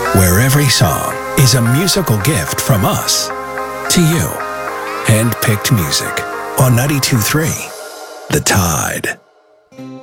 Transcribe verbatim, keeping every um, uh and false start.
where every song is a musical gift from us to you. Hand-picked music on ninety-two point three The Tide.